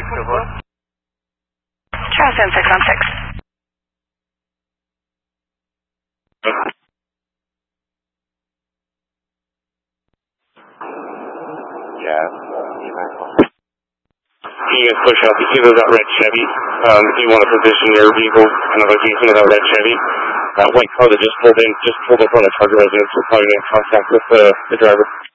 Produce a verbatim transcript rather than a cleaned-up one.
Charleston six one six. Yeah. Can you push out? You see there's that red Chevy? Um, if you want to position your vehicle kind of adjacent to that red Chevy, that white car that just pulled in, just pulled up on a target residence, we're probably in contact with the, the driver.